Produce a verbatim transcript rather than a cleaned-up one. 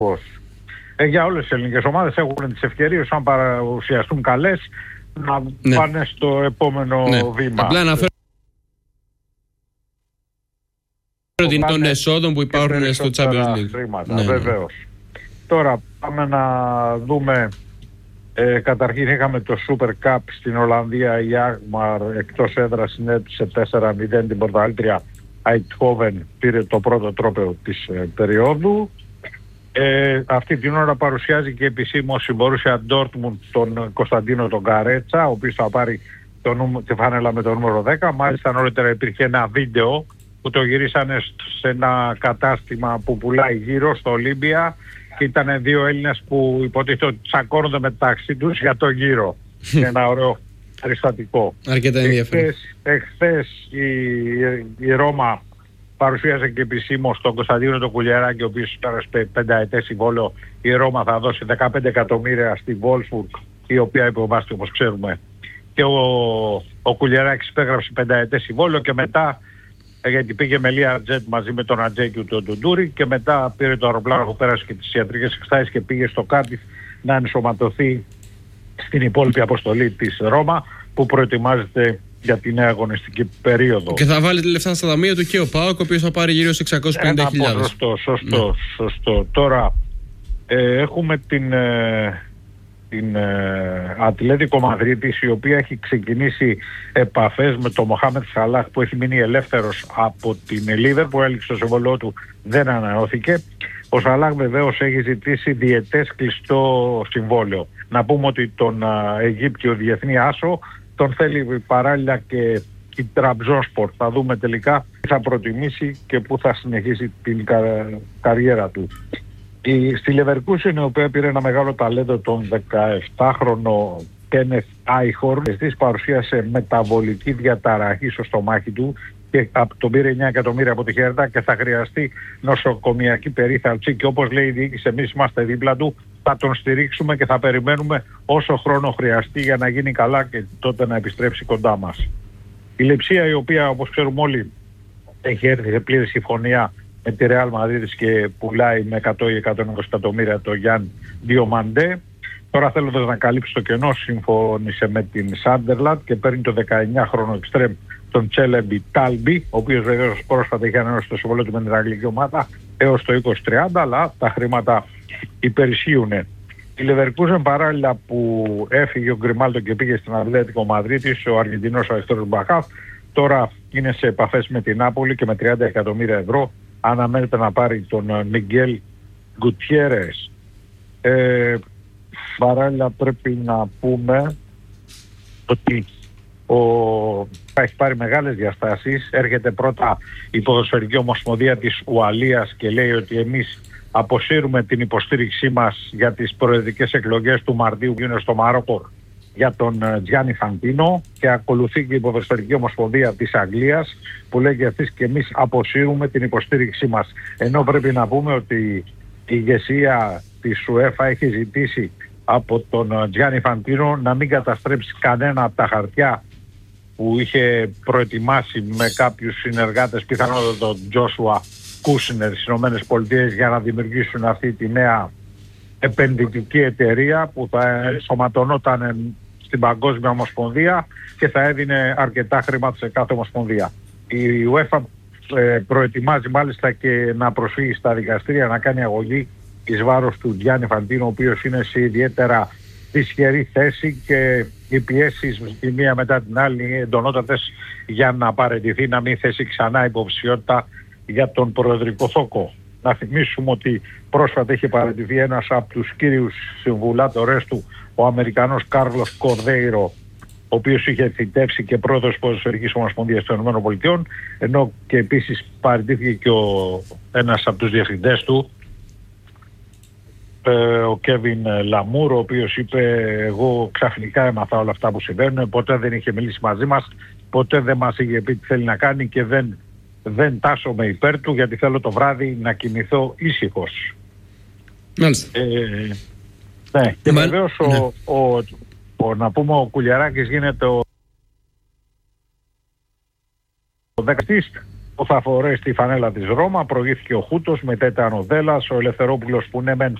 Ε, για όλες τις ελληνικές ομάδες έχουν τις ευκαιρίες, αν παρουσιαστούν καλές, να ναι. πάνε στο επόμενο ναι. βήμα. Απλά αναφέρω των εσόδων που υπάρχουν στο Champions League. Χρήματα, ναι, βεβαίως. Ναι. Τώρα πάμε να δούμε. Ε, καταρχήν είχαμε το Super Cup στην Ολλανδία. Η Αγμαρ εκτός έδρας συνέτησε τέσσερα μηδέν την πρωταθλήτρια Eindhoven, πήρε το πρώτο τρόπαιο της ε, περίοδου. Ε, αυτή την ώρα παρουσιάζει και επισήμως η Borussia Dortmund τον Κωνσταντίνο τον Καρέτσα, ο οποίος θα πάρει το νου, τη φάνελα με το νούμερο δέκα. Μάλιστα νωρίτερα υπήρχε ένα βίντεο που το γυρίσανε σε ένα κατάστημα που πουλάει γύρω στο Ολύμπια και ήταν δύο Έλληνες που υποτίθεται ότι τσακώνονται μεταξύ τους για το γύρο. Ένα ωραίο περιστατικό. Αρκετά ενδιαφέρον. Εχθές η, η Ρώμα παρουσίασε και επισήμως τον Κωνσταντίνο τον Κουλιεράκη, ο οποίος ήταν σε πενταετές συμβόλαιο. Η Ρώμα θα δώσει δεκαπέντε εκατομμύρια στη Wolfsburg, η οποία υποβάστη όπως ξέρουμε. Και ο, ο Κουλιεράκης υπέγραψε πενταετές συμβόλαιο και μετά, γιατί πήγε με Learjet μαζί με τον Ατζέκιου του Ντουντούρη και μετά πήρε το αεροπλάνο που πέρασε και τις ιατρικές εξετάσεις και πήγε στο Κάρντιφ να ενσωματωθεί στην υπόλοιπη αποστολή της Ρώμα που προετοιμάζεται για τη νέα αγωνιστική περίοδο. Και θα βάλει λεφτά στα ταμεία του και ο ΠΑΟΚ, ο οποίος θα πάρει γύρω στις εξακόσιες πενήντα χιλιάδες. Σωστό, σωστό, ναι. σωστό. Τώρα ε, έχουμε την, ε, την ε, Ατλέτικο Μαδρίτης, η οποία έχει ξεκινήσει επαφές με τον Μοχάμετ Σαλάχ που έχει μείνει ελεύθερος από την Λίβερ που έληξε το συμβόλαιό του, δεν ανανεώθηκε. Ο Σαλάχ βεβαίως έχει ζητήσει διετές κλειστό συμβόλαιο. Να πούμε ότι τον ε, Αιγύπτιο διεθνή άσο τον θέλει παράλληλα και η Τραμπζόνσπορ. Θα δούμε τελικά τι θα προτιμήσει και πού θα συνεχίσει την κα... καριέρα του. Η... Στη Leverkusen, η οποία πήρε ένα μεγάλο ταλέντο, τον δεκαεπτάχρονο Κένεθ Άιχορν, της παρουσίασε μεταβολική διαταραχή στο στομάχι του και τον πήρε εννιά εκατομμύρια από τη Χέρτα και θα χρειαστεί νοσοκομιακή περίθαλψη και όπως λέει η διοίκηση, εμείς είμαστε δίπλα του, θα τον στηρίξουμε και θα περιμένουμε όσο χρόνο χρειαστεί για να γίνει καλά και τότε να επιστρέψει κοντά μας. Η Λειψία, η οποία όπως ξέρουμε όλοι έχει έρθει σε πλήρη συμφωνία με τη Ρεάλ Μαδρίτης και πουλάει με εκατό ή εκατόν είκοσι εκατομμύρια το Γιάν Διομαντέ. Τώρα θέλοντας να καλύψει το κενό, συμφώνησε με την Σάντερλαντ και παίρνει το δεκαεννιάχρονο εξτρέμ τον Τσέλεμπι Τάλμπι, ο οποίος βεβαίως πρόσφατα είχε ανανεώσει το συμβόλαιο του με την αγγλική ομάδα έως το είκοσι τριάντα, αλλά τα χρήματα υπερισχύουν. Η Leverkusen, παράλληλα που έφυγε ο Γκριμάλτο και πήγε στην Ατλέτικο Μαδρίτης, ο Αργεντινός ο Αριστόρης Μπαχάφ, τώρα είναι σε επαφές με την Νάπολη και με τριάντα εκατομμύρια ευρώ αναμένεται να πάρει τον Μιγγέλ Γκουτιέρες. Ε, παράλληλα πρέπει να πούμε ότι ο... έχει πάρει μεγάλες διαστάσεις. Έρχεται πρώτα η Ποδοσφαιρική Ομοσπονδία της Ουαλίας και λέει ότι εμείς αποσύρουμε την υποστήριξή μας για τις προεδρικές εκλογές του Μαρτίου που είναι στο Μαρόκο για τον Τζιάννι Φαντίνο, και ακολουθεί και η Ποδοσφαιρική Ομοσπονδία της Αγγλίας που λέει και αυτής και εμείς αποσύρουμε την υποστήριξή μας. Ενώ πρέπει να πούμε ότι η ηγεσία της UEFA έχει ζητήσει από τον Τζιάννι Φαντίνο να μην καταστρέψει κανένα από τα χαρτιά που είχε προετοιμάσει με κάποιους συνεργάτες, πιθανότατα τον Τζόσουα Κούσνερ στις Ηνωμένες Πολιτείες, για να δημιουργήσουν αυτή τη νέα επενδυτική εταιρεία που θα ενσωματωνόταν στην Παγκόσμια Ομοσπονδία και θα έδινε αρκετά χρήματα σε κάθε ομοσπονδία. Η UEFA ε, προετοιμάζει μάλιστα και να προσφύγει στα δικαστήρια, να κάνει αγωγή εις βάρος του Γιάννη Φαντίνο, ο οποίος είναι σε ιδιαίτερα δυσχερή θέση και οι πιέσεις τη μία μετά την άλλη είναι εντονότατες για να παραιτηθεί, να μην θέσει ξανά υποψηφιότητα για τον προεδρικό θόκο. Να θυμίσουμε ότι πρόσφατα είχε παραιτηθεί ένας από τους κύριους συμβουλάτορες του, ο Αμερικανός Κάρλος Κορδέιρο, ο οποίος είχε θητεύσει και πρόεδρος της Ποδοσφαιρικής Ομοσπονδίας των ΗΠΑ, ενώ και επίσης παραιτήθηκε και ο, ένας από τους διευθυντές του, ο Κέβιν Λαμούρ, ο οποίος είπε εγώ ξαφνικά έμαθα όλα αυτά που συμβαίνουν, ποτέ δεν είχε μιλήσει μαζί μας, ποτέ δεν μας είχε πει τι θέλει να κάνει και δεν, δεν τάσσομαι υπέρ του γιατί θέλω το βράδυ να κοιμηθώ ήσυχος. Μάλιστα. Ε, ναι, και Μα... βεβαίως ο, ναι. ο, ο, ο, να πούμε ο Κουλιαράκης γίνεται ο, ο δεκατής που θα φορέσει τη φανέλα της Ρώμα. Προηγήθηκε ο Χούτος, μετά ήταν ο Δέλλας, ο Ελευθερόπουλος που ναι μεν